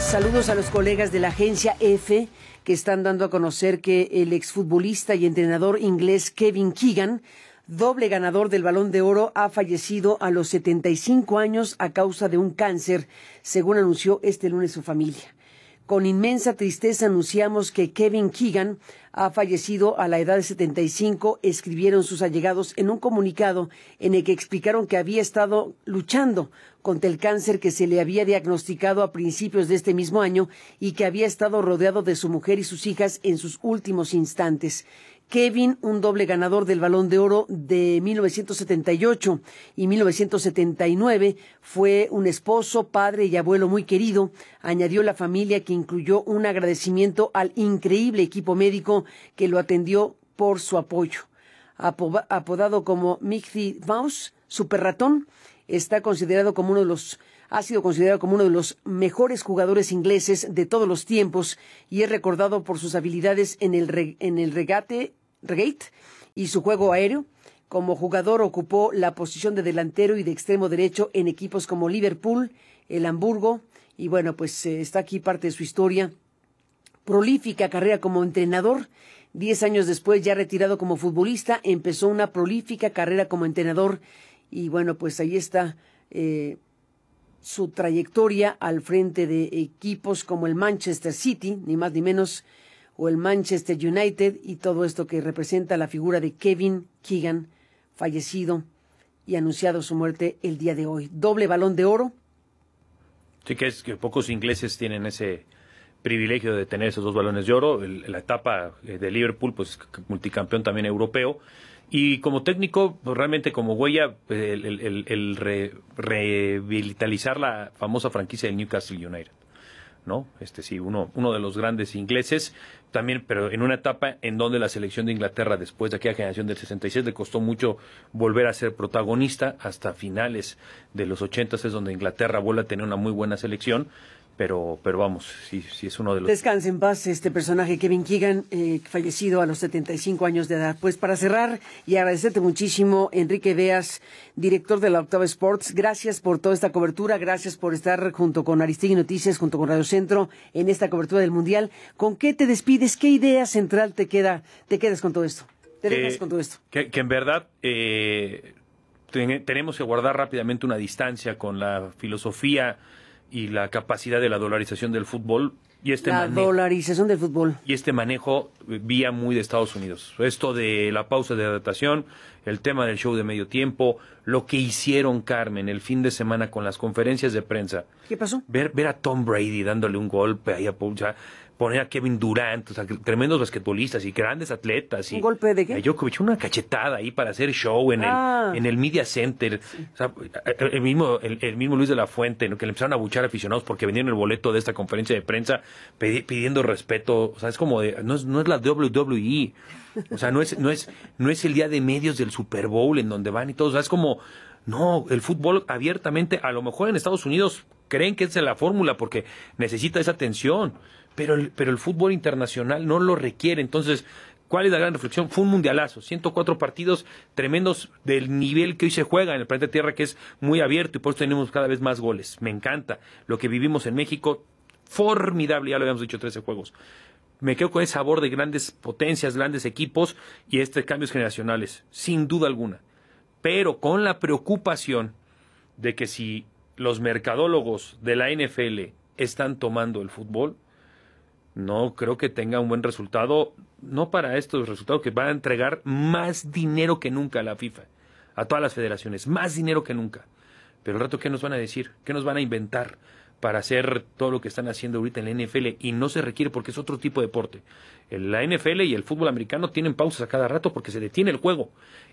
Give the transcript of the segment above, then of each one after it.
Saludos a los colegas de la agencia EFE que están dando a conocer que el exfutbolista y entrenador inglés Kevin Keegan, doble ganador del Balón de Oro, ha fallecido a los 75 años a causa de un cáncer, según anunció este lunes su familia. Con inmensa tristeza anunciamos que Kevin Keegan ha fallecido a la edad de 75, escribieron sus allegados en un comunicado en el que explicaron que había estado luchando contra el cáncer que se le había diagnosticado a principios de este mismo año y que había estado rodeado de su mujer y sus hijas en sus últimos instantes. Kevin, un doble ganador del Balón de Oro de 1978 y 1979, fue un esposo, padre y abuelo muy querido, añadió la familia, que incluyó un agradecimiento al increíble equipo médico que lo atendió por su apoyo. Apodado como Mickey Mouse, Super Ratón, ha sido considerado como uno de los mejores jugadores ingleses de todos los tiempos y es recordado por sus habilidades en el regate y su juego aéreo. Como jugador ocupó la posición de delantero y de extremo derecho en equipos como Liverpool, el Hamburgo, y bueno, pues está aquí parte de su historia. Prolífica carrera como entrenador. 10 años después, ya retirado como futbolista, empezó una prolífica carrera como entrenador. Y bueno, pues ahí está su trayectoria al frente de equipos como el Manchester City, ni más ni menos, o el Manchester United, y todo esto que representa la figura de Kevin Keegan, fallecido y anunciado su muerte el día de hoy. Doble Balón de Oro. Sí, que es que pocos ingleses tienen ese privilegio de tener esos dos balones de oro. La etapa de Liverpool, pues multicampeón también europeo. Y como técnico, pues realmente como huella, revitalizar la famosa franquicia del Newcastle United, ¿no? Sí, uno de los grandes ingleses también, pero en una etapa en donde la selección de Inglaterra, después de aquella generación del 66, le costó mucho volver a ser protagonista. Hasta finales de los 80 es donde Inglaterra vuelve a tener una muy buena selección. Pero vamos, sí es uno de los... Descanse en paz este personaje, Kevin Keegan, fallecido a los 75 años de edad. Pues para cerrar y agradecerte muchísimo, Enrique Beas, director de la Octava Sports, gracias por toda esta cobertura, gracias por estar junto con Aristegui Noticias, junto con Radio Centro, en esta cobertura del Mundial. ¿Con qué te despides? ¿Qué idea central te quedas con todo esto? ¿Te dejas con todo esto? Que en verdad tenemos que guardar rápidamente una distancia con la filosofía y la capacidad de la dolarización del fútbol y dolarización del fútbol y este manejo vía muy de Estados Unidos. Esto de la pausa de adaptación, el tema del show de medio tiempo, lo que hicieron, Carmen, el fin de semana con las conferencias de prensa. ¿Qué pasó? Ver a Tom Brady dándole un golpe ahí poner a Kevin Durant, tremendos basquetbolistas y grandes atletas. ¿Un golpe de qué? A Djokovic, una cachetada ahí para hacer show en el Media Center. Sí. O sea, el mismo Luis de la Fuente, ¿no? Que le empezaron a abuchar aficionados porque vendieron el boleto de esta conferencia de prensa pidiendo respeto. O sea, es como no es la WWE. O sea, no es el día de medios del Super Bowl en donde van y todo. O sea, es como... No, el fútbol abiertamente, a lo mejor en Estados Unidos creen que esa es la fórmula porque necesita esa atención, pero el fútbol internacional no lo requiere. Entonces, ¿cuál es la gran reflexión? Fue un mundialazo, 104 partidos tremendos del nivel que hoy se juega en el planeta Tierra, que es muy abierto y por eso tenemos cada vez más goles. Me encanta lo que vivimos en México, formidable, ya lo habíamos dicho, 13 juegos. Me quedo con ese sabor de grandes potencias, grandes equipos y cambios generacionales, sin duda alguna. Pero con la preocupación de que si los mercadólogos de la NFL están tomando el fútbol, no creo que tenga un buen resultado, no para estos resultados que van a entregar más dinero que nunca a la FIFA, a todas las federaciones, más dinero que nunca. Pero el rato, ¿qué nos van a decir? ¿Qué nos van a inventar para hacer todo lo que están haciendo ahorita en la NFL? Y no se requiere porque es otro tipo de deporte. La NFL y el fútbol americano tienen pausas a cada rato porque se detiene el juego.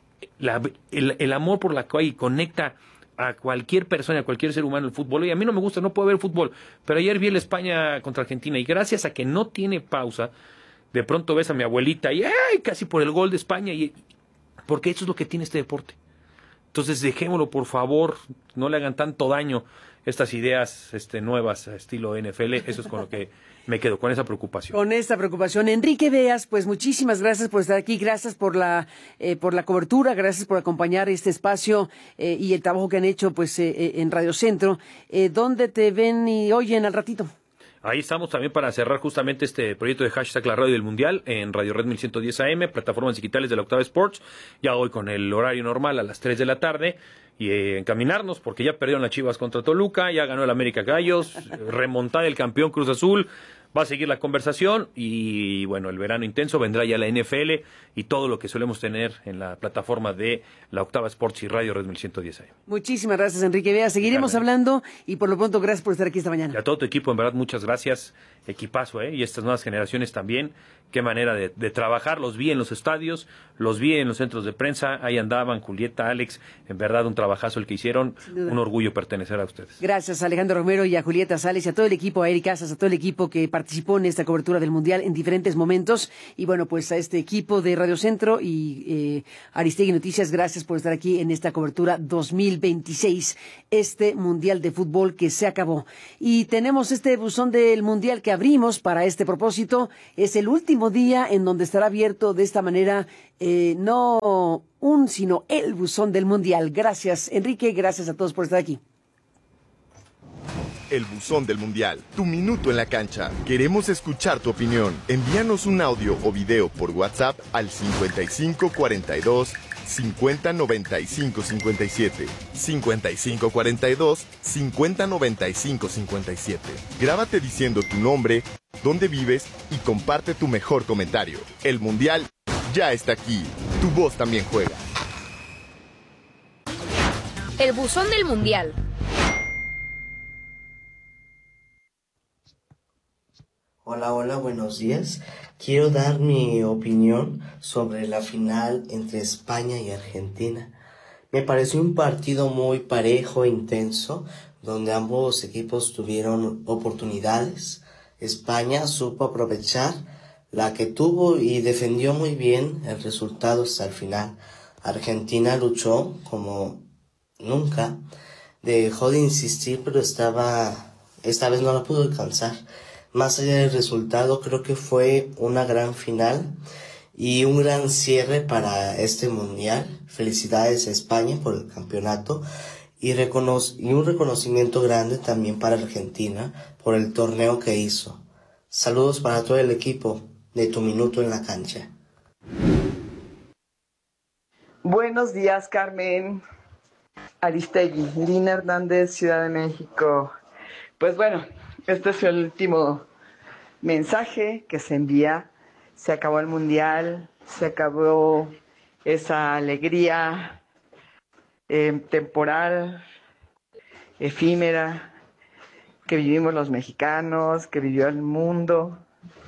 El amor por la cual conecta a cualquier persona, a cualquier ser humano el fútbol. Y a mí no me gusta, no puedo ver fútbol, pero ayer vi el España contra Argentina y gracias a que no tiene pausa, de pronto ves a mi abuelita y ¡ay! Casi por el gol de España, porque eso es lo que tiene este deporte. Entonces dejémoslo, por favor, no le hagan tanto daño estas ideas nuevas estilo NFL. Eso es con lo que me quedo, con esa preocupación. Con esta preocupación. Enrique Beas, pues muchísimas gracias por estar aquí, gracias por la cobertura, gracias por acompañar este espacio y el trabajo que han hecho pues en Radio Centro. ¿Dónde te ven y oyen al ratito? Ahí estamos también para cerrar justamente este proyecto de hashtag La Radio del Mundial en Radio Red 1110 AM, plataformas digitales de la Octava Sports, ya hoy con el horario normal a las 3 de la tarde, y encaminarnos, porque ya perdieron las Chivas contra Toluca, ya ganó el América Gallos, remontar el campeón Cruz Azul. Va a seguir la conversación y, bueno, el verano intenso, vendrá ya la NFL y todo lo que solemos tener en la plataforma de la Octava Sports y Radio Red 1110 AM. Muchísimas gracias, Enrique Vea. Seguiremos hablando y por lo pronto gracias por estar aquí esta mañana. Y a todo tu equipo, en verdad, muchas gracias. Equipazo, y estas nuevas generaciones también. Qué manera de trabajar. Los vi en los estadios, los vi en los centros de prensa. Ahí andaban Julieta, Alex. En verdad, un trabajazo el que hicieron. Un orgullo pertenecer a ustedes. Gracias a Alejandro Romero y a Julieta Sales y a todo el equipo, a Eric Casas, a todo el equipo que participó en esta cobertura del Mundial en diferentes momentos. Y bueno, pues a este equipo de Radio Centro y Aristegui Noticias, gracias por estar aquí en esta cobertura 2026. Este Mundial de Fútbol que se acabó. Y tenemos este buzón del Mundial que abrimos para este propósito. Es el último día en donde estará abierto de esta manera, no sino el buzón del Mundial. Gracias, Enrique, gracias a todos por estar aquí. El buzón del Mundial, tu minuto en la cancha. Queremos escuchar tu opinión. Envíanos un audio o video por WhatsApp al 5542 5095 57. 5542 5095 57. Grábate diciendo tu nombre, dónde vives y comparte tu mejor comentario. El Mundial ya está aquí. Tu voz también juega. El buzón del Mundial. Hola, buenos días. Quiero dar mi opinión sobre la final entre España y Argentina. Me pareció un partido muy parejo e intenso, donde ambos equipos tuvieron oportunidades. España supo aprovechar la que tuvo y defendió muy bien el resultado hasta el final. Argentina luchó como nunca, dejó de insistir, pero esta vez no la pudo alcanzar. Más allá del resultado, creo que fue una gran final y un gran cierre para este Mundial. Felicidades a España por el campeonato y un reconocimiento grande también para Argentina por el torneo que hizo. Saludos para todo el equipo de Tu Minuto en la Cancha. Buenos días, Carmen. Aristegui, Lina Hernández, Ciudad de México. Pues bueno, este es el último mensaje que se envía. Se acabó el Mundial, se acabó esa alegría temporal, efímera, que vivimos los mexicanos, que vivió el mundo.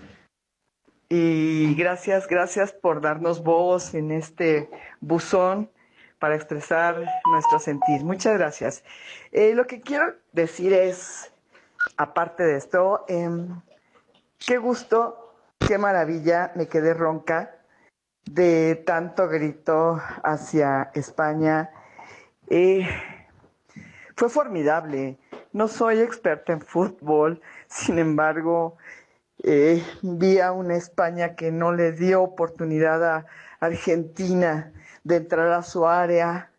Y gracias por darnos voz en este buzón para expresar nuestro sentir. Muchas gracias. Lo que quiero decir es, aparte de esto, qué gusto, qué maravilla, me quedé ronca de tanto grito hacia España. Fue formidable. No soy experta en fútbol, sin embargo, vi a una España que no le dio oportunidad a Argentina de entrar a su área.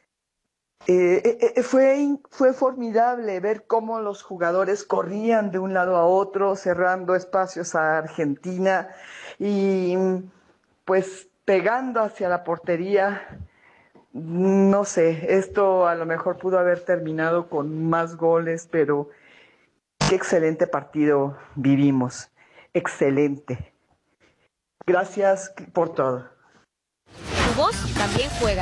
Fue formidable ver cómo los jugadores corrían de un lado a otro, cerrando espacios a Argentina y pues pegando hacia la portería. No sé, esto a lo mejor pudo haber terminado con más goles, pero qué excelente partido vivimos. Excelente. Gracias por todo. Tu voz también juega.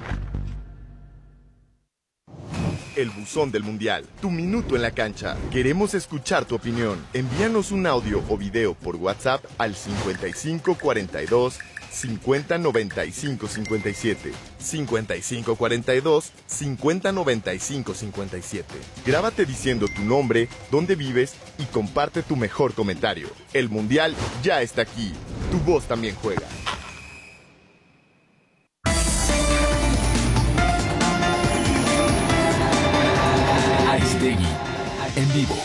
El buzón del Mundial, tu minuto en la cancha. Queremos escuchar tu opinión. Envíanos un audio o video por WhatsApp al 5542 5095 57. 5542 5095 57. Grábate diciendo tu nombre, dónde vives y comparte tu mejor comentario. El Mundial ya está aquí. Tu voz también juega. Aristegui, en vivo.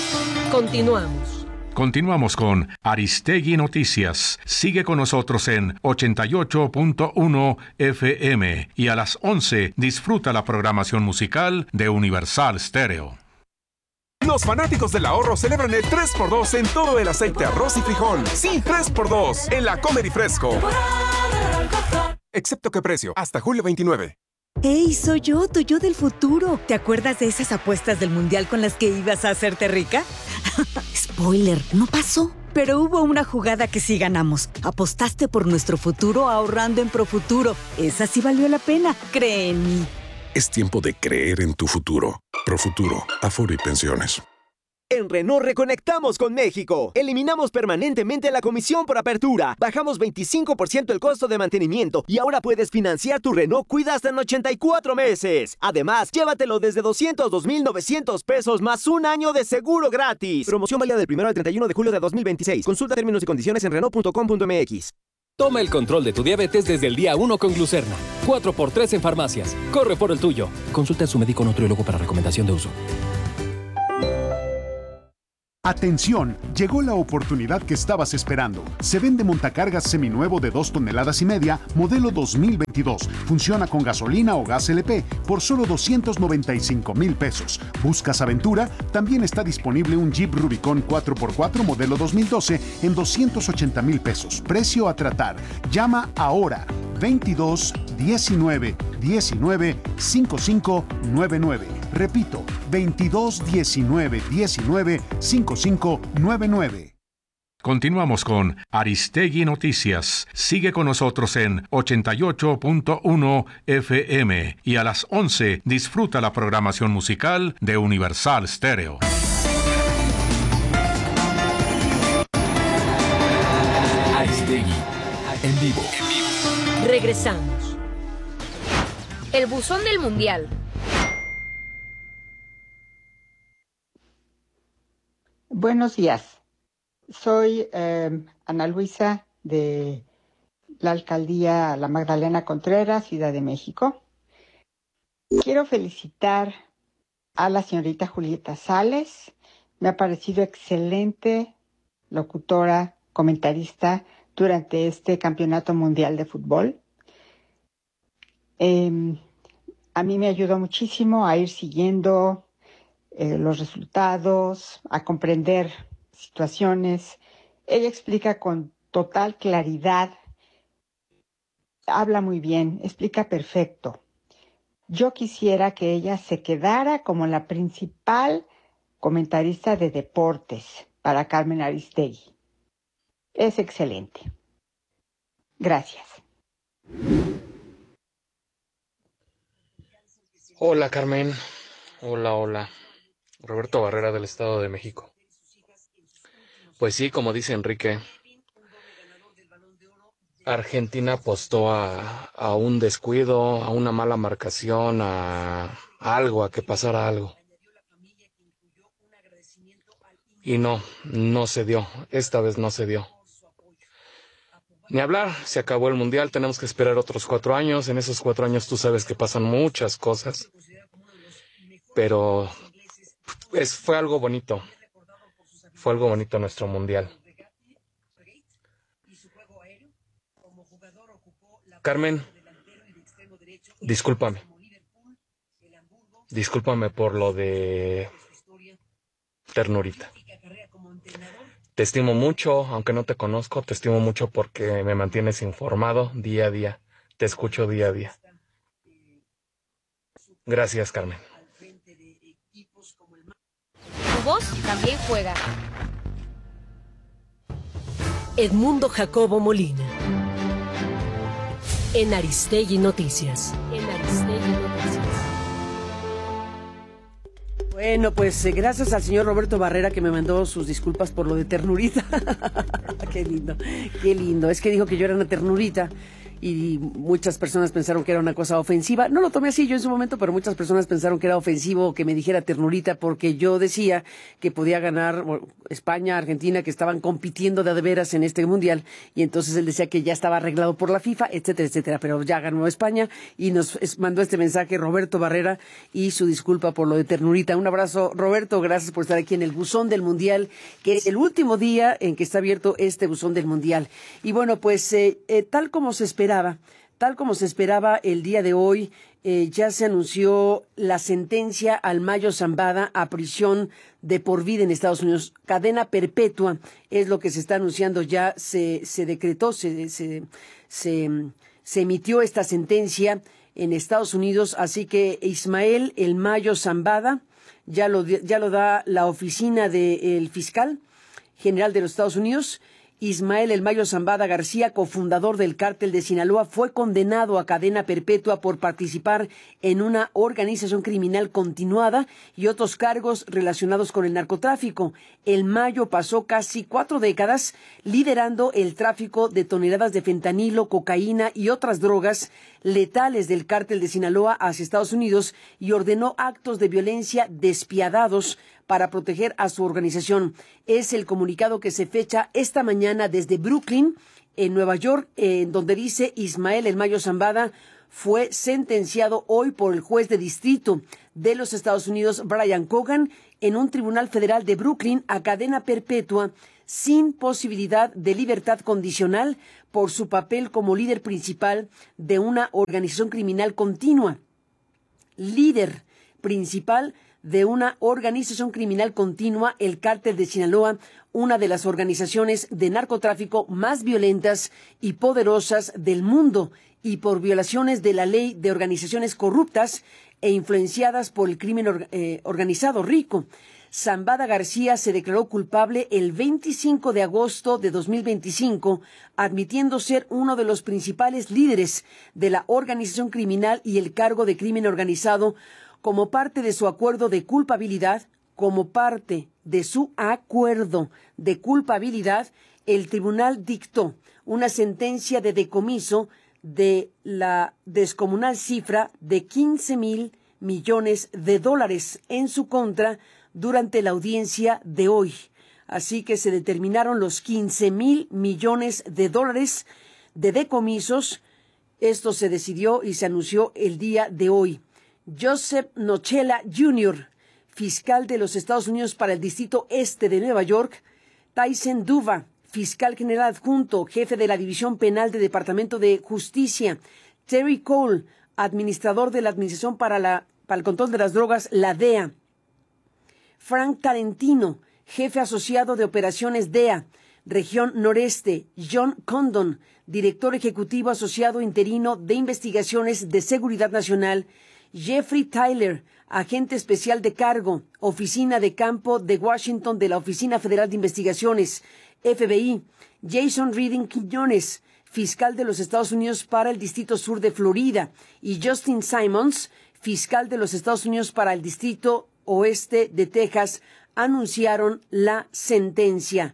Continuamos con Aristegui Noticias. Sigue con nosotros en 88.1 FM y a las 11 disfruta la programación musical de Universal Stereo. Los fanáticos del ahorro celebran el 3x2 en todo el aceite, arroz y frijol. Sí, 3x2 en la Comer y Fresco. Excepto que precio, hasta julio 29. ¡Hey, soy yo, tu yo del futuro! ¿Te acuerdas de esas apuestas del Mundial con las que ibas a hacerte rica? Spoiler, no pasó. Pero hubo una jugada que sí ganamos. Apostaste por nuestro futuro ahorrando en Profuturo. Esa sí valió la pena, cree en mí. Es tiempo de creer en tu futuro. Profuturo, Afore y Pensiones. En Renault reconectamos con México. Eliminamos permanentemente la comisión por apertura. Bajamos 25% el costo de mantenimiento y ahora puedes financiar tu Renault Kwid hasta en 84 meses. Además, llévatelo desde 202,900 pesos más un año de seguro gratis. Promoción válida del 1 al 31 de julio de 2026. Consulta términos y condiciones en Renault.com.mx. Toma el control de tu diabetes desde el día 1 con Glucerna. 4x3 en farmacias. Corre por el tuyo. Consulta a su médico nutriólogo para recomendación de uso. Atención, llegó la oportunidad que estabas esperando. Se vende montacargas seminuevo de 2,5 toneladas, modelo 2022. Funciona con gasolina o gas LP por solo 295,000 pesos. ¿Buscas aventura? También está disponible un Jeep Rubicon 4x4 modelo 2012 en 280,000 pesos. Precio a tratar. Llama ahora 22 19 19 5599. Repito, 22 19 19 5599. Continuamos con Aristegui Noticias. Sigue con nosotros en 88.1 FM y a las 11 disfruta la programación musical de Universal Stereo. Aristegui, en vivo. Regresamos. El buzón del Mundial. Buenos días. Soy Ana Luisa de la Alcaldía La Magdalena Contreras, Ciudad de México. Quiero felicitar a la señorita Julieta Sales. Me ha parecido excelente locutora, comentarista durante este Campeonato Mundial de Fútbol. A mí me ayudó muchísimo a ir siguiendo los resultados, a comprender situaciones. Ella explica con total claridad, habla muy bien, explica perfecto. Yo quisiera que ella se quedara como la principal comentarista de deportes para Carmen Aristegui. Es excelente. Gracias. Hola, Carmen. Hola. Roberto Barrera del Estado de México. Pues sí, como dice Enrique, Argentina apostó a un descuido, a una mala marcación, a algo, a que pasara algo. Y no se dio. Esta vez no se dio. Ni hablar, se acabó el Mundial, tenemos que esperar otros 4 años. En esos 4 años tú sabes que pasan muchas cosas. Pero fue algo bonito. Fue algo bonito nuestro Mundial. Carmen, discúlpame. Discúlpame por lo de Ternurita. Te estimo mucho, aunque no te conozco, te estimo mucho porque me mantienes informado día a día. Te escucho día a día. Gracias, Carmen. Tu voz también juega. Edmundo Jacobo Molina. En Aristegui Noticias. Bueno, pues gracias al señor Roberto Barrera que me mandó sus disculpas por lo de Ternurita. Qué lindo. Es que dijo que yo era una ternurita y muchas personas pensaron que era una cosa ofensiva. No lo tomé así yo en su momento, pero muchas personas pensaron que era ofensivo que me dijera ternurita porque yo decía que podía ganar España, Argentina, que estaban compitiendo de veras en este mundial, y entonces él decía que ya estaba arreglado por la FIFA, etcétera, etcétera, pero ya ganó España y nos mandó este mensaje Roberto Barrera y su disculpa por lo de ternurita. Un abrazo, Roberto, gracias por estar aquí en el buzón del mundial, que es el último día en que está abierto este buzón del mundial. Y bueno, pues tal como se esperaba, Tal como se esperaba el día de hoy, ya se anunció la sentencia al Mayo Zambada a prisión de por vida en Estados Unidos. Cadena perpetua es lo que se está anunciando ya. Se decretó, se emitió esta sentencia en Estados Unidos. Así que Ismael el Mayo Zambada ya lo da la oficina del fiscal general de los Estados Unidos. Ismael el Mayo Zambada García, cofundador del Cártel de Sinaloa, fue condenado a cadena perpetua por participar en una organización criminal continuada y otros cargos relacionados con el narcotráfico. El Mayo pasó casi 4 décadas liderando el tráfico de toneladas de fentanilo, cocaína y otras drogas letales del Cártel de Sinaloa hacia Estados Unidos y ordenó actos de violencia despiadados para proteger a su organización. Es el comunicado que se fecha esta mañana desde Brooklyn, en Nueva York, en donde dice: Ismael el Mayo Zambada fue sentenciado hoy por el juez de distrito de los Estados Unidos, Brian Cogan, en un tribunal federal de Brooklyn a cadena perpetua sin posibilidad de libertad condicional por su papel como líder principal de una organización criminal continua. Líder principal de una organización criminal continua, el Cártel de Sinaloa, una de las organizaciones de narcotráfico más violentas y poderosas del mundo, y por violaciones de la ley de organizaciones corruptas e influenciadas por el crimen organizado rico. Zambada García se declaró culpable el 25 de agosto de 2025, admitiendo ser uno de los principales líderes de la organización criminal y el cargo de crimen organizado. Como parte de su acuerdo de culpabilidad, el tribunal dictó una sentencia de decomiso de la descomunal cifra de $15,000 millones en su contra durante la audiencia de hoy. Así que se determinaron los $15,000 millones de decomisos. Esto se decidió y se anunció el día de hoy. Joseph Nochela Jr., fiscal de los Estados Unidos para el Distrito Este de Nueva York; Tyson Duva, fiscal general adjunto, jefe de la División Penal del Departamento de Justicia; Terry Cole, administrador de la Administración para el Control de las Drogas, la DEA; Frank Tarentino, jefe asociado de operaciones DEA, Región Noreste; John Condon, director ejecutivo asociado interino de Investigaciones de Seguridad Nacional; Jeffrey Tyler, agente especial de cargo, Oficina de Campo de Washington de la Oficina Federal de Investigaciones, FBI; Jason Reading Quiñones, fiscal de los Estados Unidos para el Distrito Sur de Florida; y Justin Simons, fiscal de los Estados Unidos para el Distrito Oeste de Texas, anunciaron la sentencia.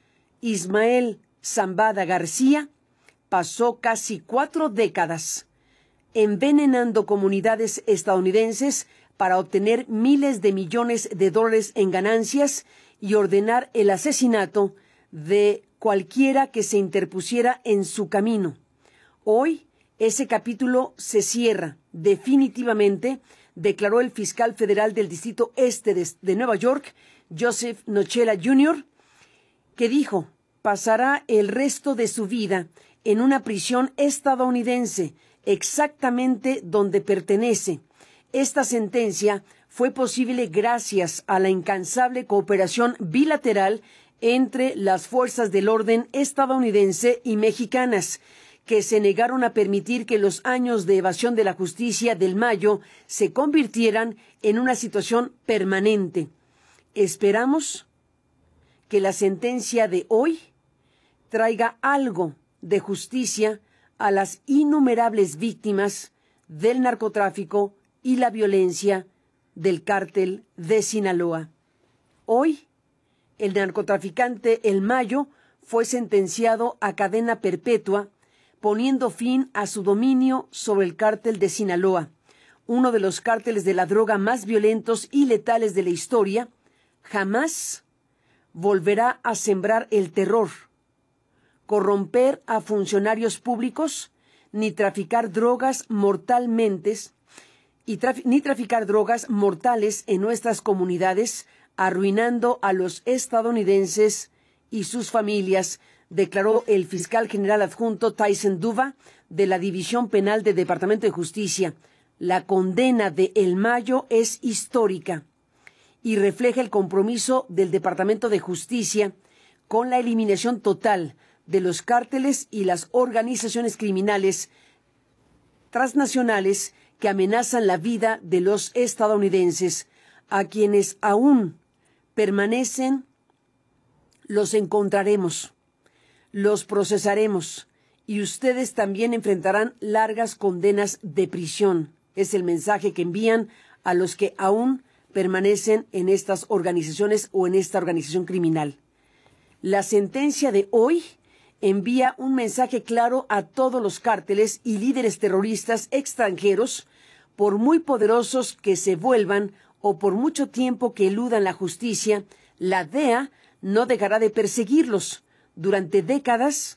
Ismael Zambada García pasó casi 4 décadas envenenando comunidades estadounidenses para obtener miles de millones de dólares en ganancias y ordenar el asesinato de cualquiera que se interpusiera en su camino. Hoy, ese capítulo se cierra definitivamente, declaró el fiscal federal del Distrito Este de Nueva York, Joseph Nochela Jr., que dijo: pasará el resto de su vida en una prisión estadounidense, exactamente donde pertenece. Esta sentencia fue posible gracias a la incansable cooperación bilateral entre las fuerzas del orden estadounidense y mexicanas, que se negaron a permitir que los años de evasión de la justicia del Mayo se convirtieran en una situación permanente. Esperamos que la sentencia de hoy traiga algo de justicia a las innumerables víctimas del narcotráfico y la violencia del Cártel de Sinaloa. Hoy, el narcotraficante El Mayo fue sentenciado a cadena perpetua, poniendo fin a su dominio sobre el Cártel de Sinaloa, uno de los cárteles de la droga más violentos y letales de la historia. Jamás volverá a sembrar el terror, corromper a funcionarios públicos, ni traficar drogas mortales en nuestras comunidades, arruinando a los estadounidenses y sus familias declaró el fiscal general adjunto Tyson Duva de la División Penal del Departamento de Justicia. La condena de El Mayo es histórica y refleja el compromiso del Departamento de Justicia con la eliminación total de los cárteles y las organizaciones criminales transnacionales que amenazan la vida de los estadounidenses. A quienes aún permanecen, los encontraremos, los procesaremos y ustedes también enfrentarán largas condenas de prisión. Es el mensaje que envían a los que aún permanecen en estas organizaciones o en esta organización criminal. La sentencia de hoy envía un mensaje claro a todos los cárteles y líderes terroristas extranjeros, por muy poderosos que se vuelvan o por mucho tiempo que eludan la justicia, la DEA no dejará de perseguirlos. Durante décadas,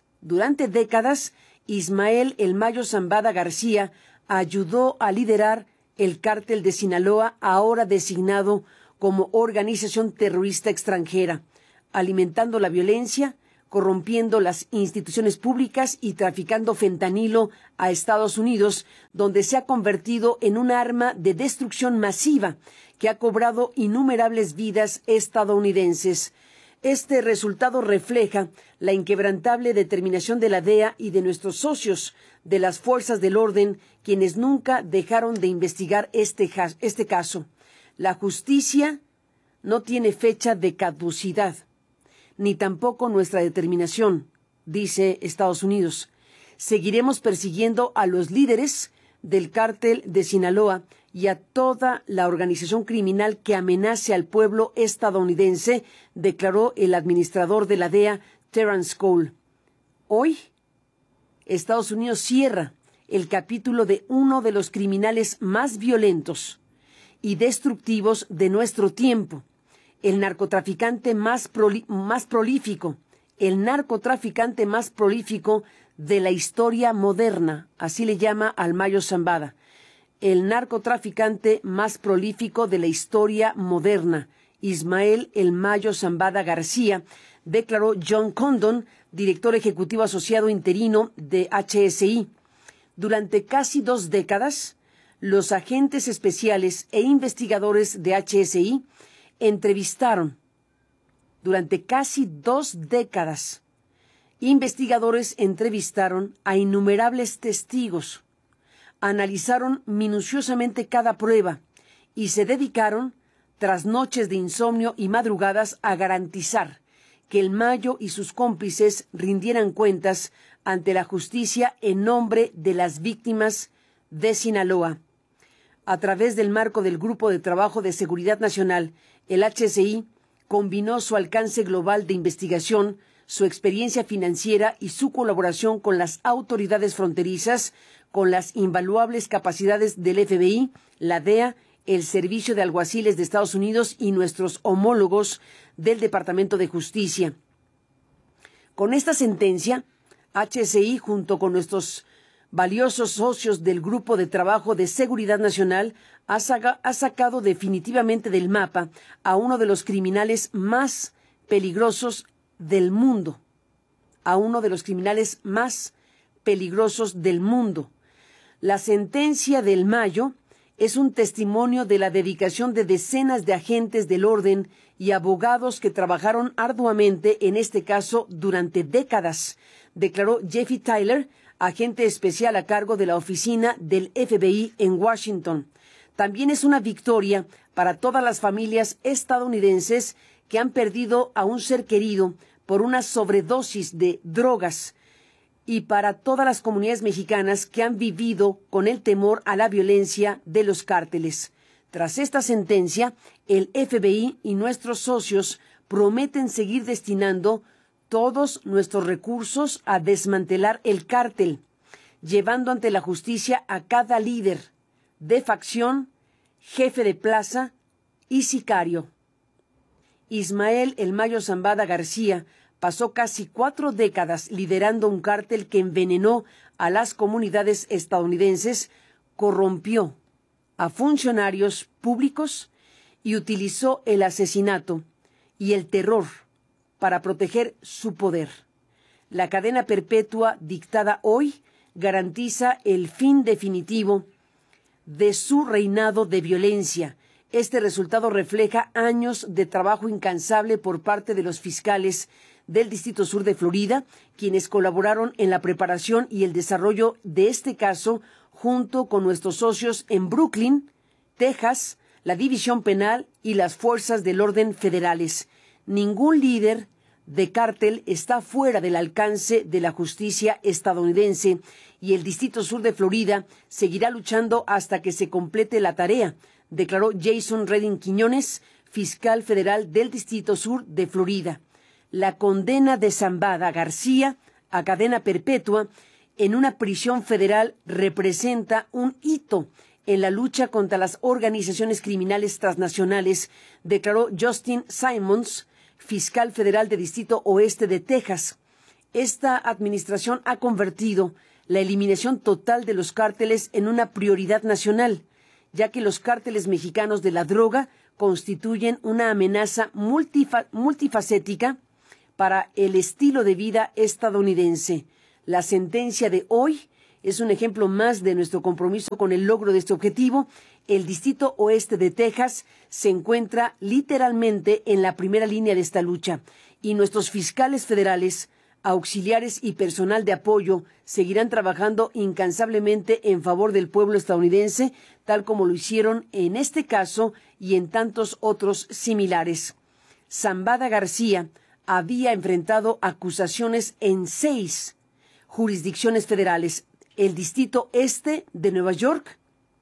Ismael El Mayo Zambada García ayudó a liderar el cártel de Sinaloa, ahora designado como organización terrorista extranjera, alimentando la violencia, corrompiendo las instituciones públicas y traficando fentanilo a Estados Unidos, donde se ha convertido en un arma de destrucción masiva que ha cobrado innumerables vidas estadounidenses. Este resultado refleja la inquebrantable determinación de la DEA y de nuestros socios de las fuerzas del orden, quienes nunca dejaron de investigar este caso. La justicia no tiene fecha de caducidad, ni tampoco nuestra determinación, dice Estados Unidos. Seguiremos persiguiendo a los líderes del cártel de Sinaloa y a toda la organización criminal que amenace al pueblo estadounidense, declaró el administrador de la DEA, Terrence Cole. Hoy, Estados Unidos cierra el capítulo de uno de los criminales más violentos y destructivos de nuestro tiempo, el narcotraficante más prolífico de la historia moderna, así le llama al Mayo Zambada, el narcotraficante más prolífico de la historia moderna, Ismael El Mayo Zambada García, declaró John Condon, director ejecutivo asociado interino de HSI. Durante casi 2 décadas, los agentes especiales e investigadores de HSI entrevistaron, durante casi 2 décadas, investigadores entrevistaron a innumerables testigos, analizaron minuciosamente cada prueba y se dedicaron, tras noches de insomnio y madrugadas, a garantizar que El Mayo y sus cómplices rindieran cuentas ante la justicia en nombre de las víctimas de Sinaloa. A través del marco del Grupo de Trabajo de Seguridad Nacional, el HSI combinó su alcance global de investigación, su experiencia financiera y su colaboración con las autoridades fronterizas, con las invaluables capacidades del FBI, la DEA, el Servicio de Alguaciles de Estados Unidos y nuestros homólogos del Departamento de Justicia. Con esta sentencia, HSI, junto con nuestros valiosos socios del Grupo de Trabajo de Seguridad Nacional, ha sacado definitivamente del mapa a uno de los criminales más peligrosos del mundo. La sentencia del Mayo es un testimonio de la dedicación de decenas de agentes del orden y abogados que trabajaron arduamente en este caso durante décadas, declaró Jeffrey Tyler, agente especial a cargo de la oficina del FBI en Washington. También es una victoria para todas las familias estadounidenses que han perdido a un ser querido por una sobredosis de drogas y para todas las comunidades mexicanas que han vivido con el temor a la violencia de los cárteles. Tras esta sentencia, el FBI y nuestros socios prometen seguir destinando todos nuestros recursos a desmantelar el cártel, llevando ante la justicia a cada líder de facción, jefe de plaza y sicario. Ismael El Mayo Zambada García pasó casi 4 décadas liderando un cártel que envenenó a las comunidades estadounidenses, corrompió a funcionarios públicos y utilizó el asesinato y el terror para proteger su poder. La cadena perpetua dictada hoy garantiza el fin definitivo de su reinado de violencia. Este resultado refleja años de trabajo incansable por parte de los fiscales del Distrito Sur de Florida, quienes colaboraron en la preparación y el desarrollo de este caso junto con nuestros socios en Brooklyn, Texas, la División Penal y las fuerzas del orden federales. Ningún líder de cártel está fuera del alcance de la justicia estadounidense y el Distrito Sur de Florida seguirá luchando hasta que se complete la tarea, declaró Jason Redding Quiñones, fiscal federal del Distrito Sur de Florida. La condena de Zambada García a cadena perpetua en una prisión federal representa un hito en la lucha contra las organizaciones criminales transnacionales, declaró Justin Simons, fiscal federal del Distrito Oeste de Texas. Esta administración ha convertido la eliminación total de los cárteles en una prioridad nacional, ya que los cárteles mexicanos de la droga constituyen una amenaza multifacética para el estilo de vida estadounidense. La sentencia de hoy es un ejemplo más de nuestro compromiso con el logro de este objetivo. El Distrito Oeste de Texas se encuentra literalmente en la primera línea de esta lucha y nuestros fiscales federales, auxiliares y personal de apoyo seguirán trabajando incansablemente en favor del pueblo estadounidense, tal como lo hicieron en este caso y en tantos otros similares. Zambada García había enfrentado acusaciones en 6 jurisdicciones federales: el Distrito Este de Nueva York,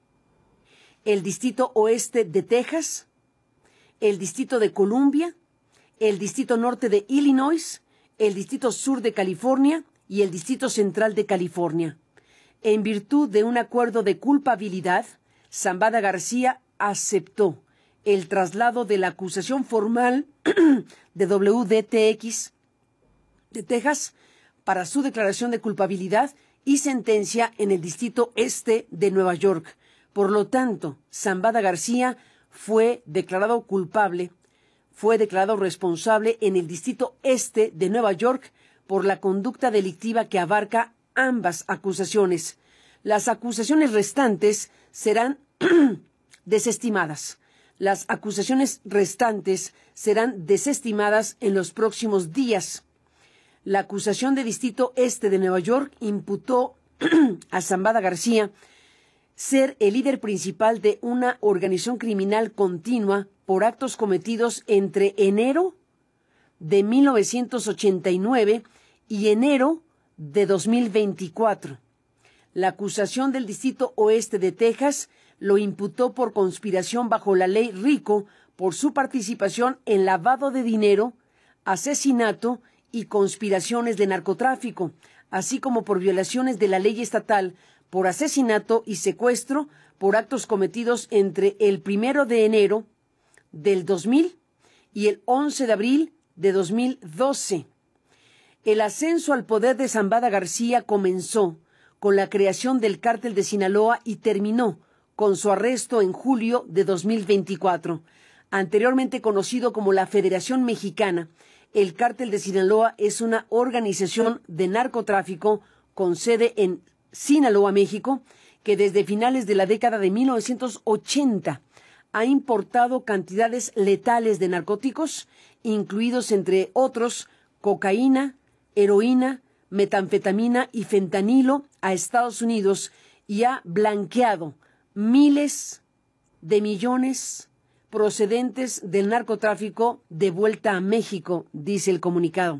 el Distrito Oeste de Texas, el Distrito de Columbia, el Distrito Norte de Illinois, el Distrito Sur de California y el Distrito Central de California. En virtud de un acuerdo de culpabilidad, Zambada García aceptó el traslado de la acusación formal de WDTX de Texas para su declaración de culpabilidad y sentencia en el Distrito Este de Nueva York. Por lo tanto, Zambada García fue declarado culpable, fue declarado responsable en el Distrito Este de Nueva York por la conducta delictiva que abarca ambas acusaciones. Las acusaciones restantes serán desestimadas. Las acusaciones restantes serán desestimadas en los próximos días. La acusación de Distrito Este de Nueva York imputó a Zambada García ser el líder principal de una organización criminal continua por actos cometidos entre enero de 1989 y enero de 2024. La acusación del Distrito Oeste de Texas lo imputó por conspiración bajo la ley RICO por su participación en lavado de dinero, asesinato y conspiraciones de narcotráfico, así como por violaciones de la ley estatal por asesinato y secuestro por actos cometidos entre el 1 de enero del 2000 y el 11 de abril de 2012. El ascenso al poder de Zambada García comenzó con la creación del Cártel de Sinaloa y terminó con su arresto en julio de 2024. Anteriormente conocido como la Federación Mexicana, el Cártel de Sinaloa es una organización de narcotráfico con sede en Sinaloa, México, que desde finales de la década de 1980 ha importado cantidades letales de narcóticos, incluidos entre otros cocaína, heroína, metanfetamina y fentanilo a Estados Unidos y ha blanqueado miles de millones procedentes del narcotráfico de vuelta a México, dice el comunicado.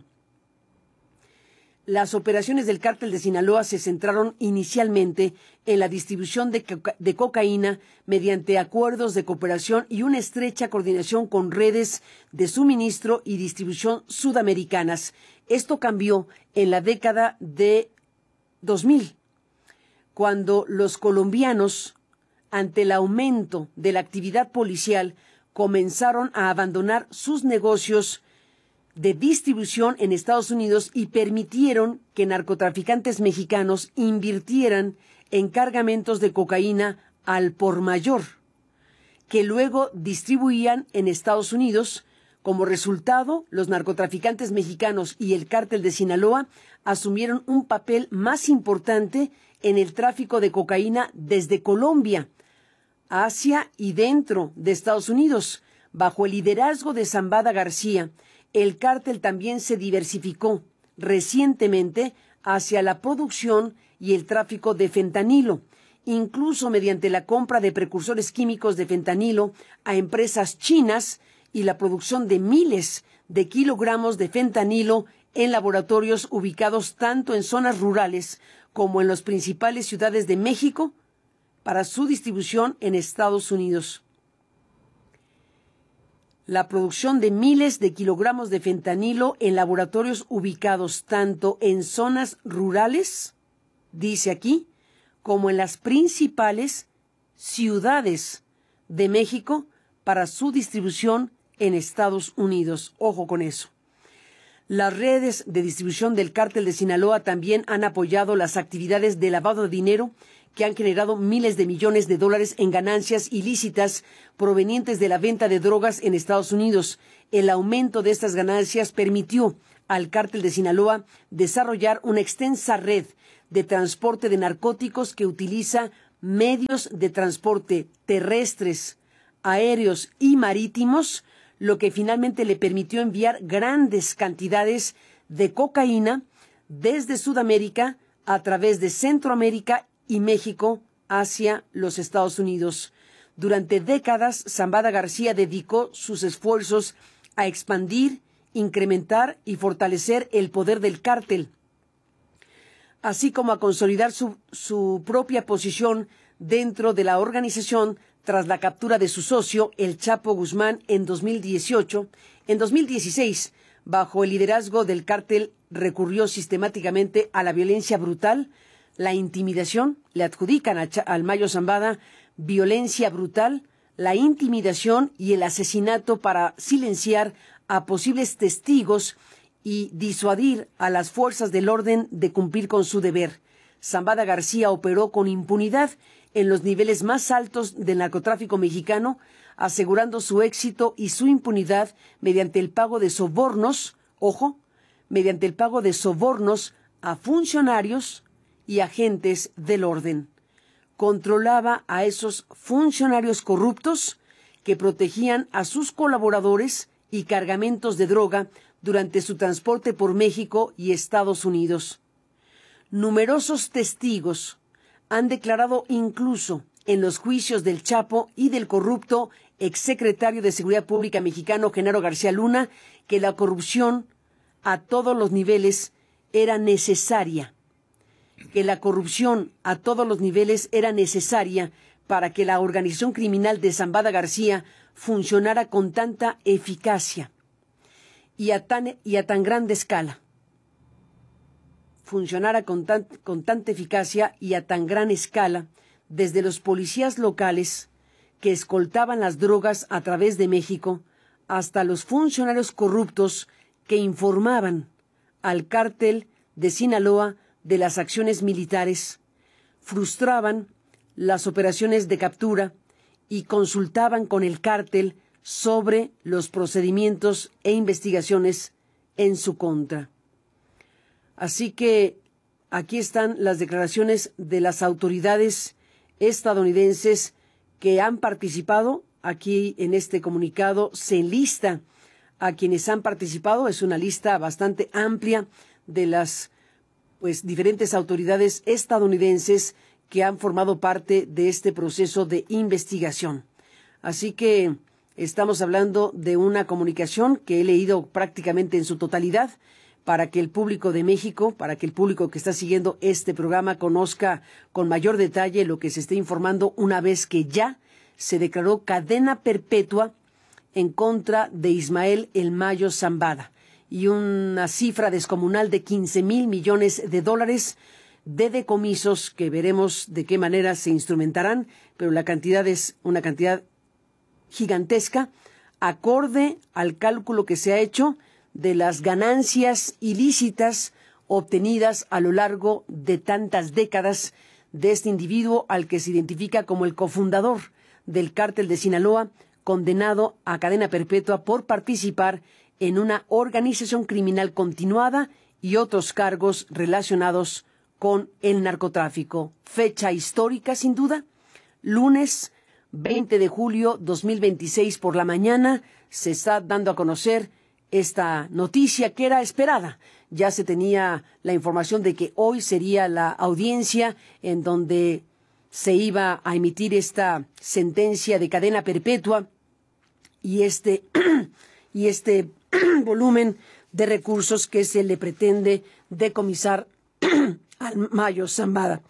Las operaciones del Cártel de Sinaloa se centraron inicialmente en la distribución de cocaína mediante acuerdos de cooperación y una estrecha coordinación con redes de suministro y distribución sudamericanas. Esto cambió en la década de 2000, cuando los colombianos, ante el aumento de la actividad policial, comenzaron a abandonar sus negocios de distribución en Estados Unidos y permitieron que narcotraficantes mexicanos invirtieran en cargamentos de cocaína al por mayor, que luego distribuían en Estados Unidos Como resultado, los narcotraficantes mexicanos y el cártel de Sinaloa asumieron un papel más importante en el tráfico de cocaína desde Colombia hacia y dentro de Estados Unidos. Bajo el liderazgo de Zambada García, el cártel también se diversificó recientemente hacia la producción y el tráfico de fentanilo, incluso mediante la compra de precursores químicos de fentanilo a empresas chinas y la producción de miles de kilogramos de fentanilo en laboratorios ubicados tanto en zonas rurales como en las principales ciudades de México para su distribución en Estados Unidos. La producción de miles de kilogramos de fentanilo en laboratorios ubicados tanto en zonas rurales, dice aquí, como en las principales ciudades de México para su distribución en Estados Unidos. Ojo con eso. Las redes de distribución del cártel de Sinaloa también han apoyado las actividades de lavado de dinero que han generado miles de millones de dólares en ganancias ilícitas provenientes de la venta de drogas en Estados Unidos. El aumento de estas ganancias permitió al cártel de Sinaloa desarrollar una extensa red de transporte de narcóticos que utiliza medios de transporte terrestres, aéreos y marítimos, lo que finalmente le permitió enviar grandes cantidades de cocaína desde Sudamérica a través de Centroamérica y México hacia los Estados Unidos. Durante décadas, Zambada García dedicó sus esfuerzos a expandir, incrementar y fortalecer el poder del cártel, así como a consolidar su propia posición dentro de la organización tras la captura de su socio, el Chapo Guzmán, en 2018. En 2016, bajo el liderazgo del cártel, recurrió sistemáticamente a la violencia brutal, la intimidación, le adjudican al Mayo Zambada violencia brutal, la intimidación y el asesinato para silenciar a posibles testigos y disuadir a las fuerzas del orden de cumplir con su deber. Zambada García operó con impunidad en los niveles más altos del narcotráfico mexicano, asegurando su éxito y su impunidad mediante el pago de sobornos, ojo, mediante el pago de sobornos a funcionarios y agentes del orden. Controlaba a esos funcionarios corruptos que protegían a sus colaboradores y cargamentos de droga durante su transporte por México y Estados Unidos. Numerosos testigos han declarado incluso en los juicios del Chapo y del corrupto exsecretario de Seguridad Pública mexicano Genaro García Luna que la corrupción a todos los niveles era necesaria. Que la corrupción a todos los niveles era necesaria para que la organización criminal de Zambada García funcionara con tanta eficacia y a tan grande escala. Funcionara con tanta eficacia y a tan gran escala, desde los policías locales que escoltaban las drogas a través de México, hasta los funcionarios corruptos que informaban al cártel de Sinaloa de las acciones militares, frustraban las operaciones de captura y consultaban con el cártel sobre los procedimientos e investigaciones en su contra. Así que aquí están las declaraciones de las autoridades estadounidenses que han participado. Aquí en este comunicado se enlista a quienes han participado. Es una lista bastante amplia de las diferentes autoridades estadounidenses que han formado parte de este proceso de investigación. Así que estamos hablando de una comunicación que he leído prácticamente en su totalidad, para que el público de México, para que el público que está siguiendo este programa conozca con mayor detalle lo que se está informando una vez que ya se declaró cadena perpetua en contra de Ismael El Mayo Zambada y una cifra descomunal de 15,000 millones de dólares de decomisos que veremos de qué manera se instrumentarán, pero la cantidad es una cantidad gigantesca, acorde al cálculo que se ha hecho de las ganancias ilícitas obtenidas a lo largo de tantas décadas de este individuo al que se identifica como el cofundador del cártel de Sinaloa, condenado a cadena perpetua por participar en una organización criminal continuada y otros cargos relacionados con el narcotráfico. Fecha histórica, sin duda. Lunes 20 de julio 2026 por la mañana se está dando a conocer esta noticia que era esperada. Ya se tenía la información de que hoy sería la audiencia en donde se iba a emitir esta sentencia de cadena perpetua y este volumen de recursos que se le pretende decomisar al Mayo Zambada.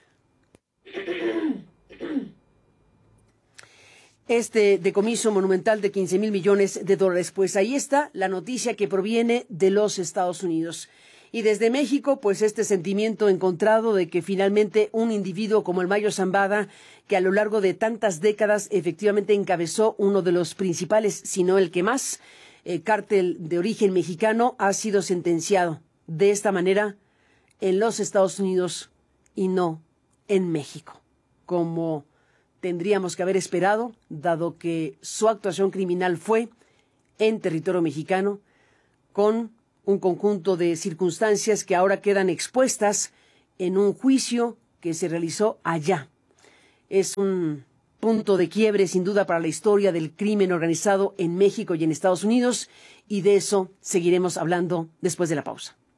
Este decomiso monumental de 15,000 millones de dólares. Pues ahí está la noticia que proviene de los Estados Unidos. Y desde México, pues este sentimiento encontrado de que finalmente un individuo como el Mayo Zambada, que a lo largo de tantas décadas efectivamente encabezó uno de los principales, si no el que más, cártel de origen mexicano, ha sido sentenciado de esta manera en los Estados Unidos y no en México, como tendríamos que haber esperado, dado que su actuación criminal fue en territorio mexicano, con un conjunto de circunstancias que ahora quedan expuestas en un juicio que se realizó allá. Es un punto de quiebre, sin duda, para la historia del crimen organizado en México y en Estados Unidos, y de eso seguiremos hablando después de la pausa.